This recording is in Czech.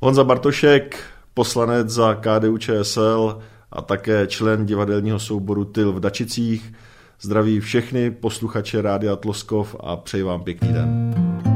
Honza Bartošek, poslanec za KDU-ČSL a také člen divadelního souboru Tyl v Dačicích. Zdraví všechny posluchače Rádia Tloskov a přeji vám pěkný den.